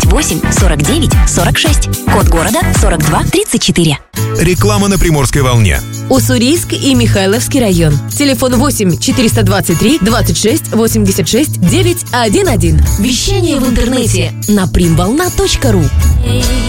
28 49 46. Код города 42 34. Реклама на Приморской волне. Уссурийск и Михайловский район. Телефон 8 423 26 86 911. Вещание в интернете на primvolna.ru.